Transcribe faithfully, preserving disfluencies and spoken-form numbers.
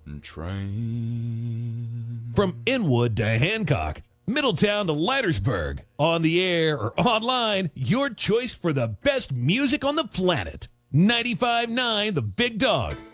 train. From Inwood to Hancock, Middletown to Leitersburg, on the air or online, your choice for the best music on the planet. ninety-five point nine The Big Dog.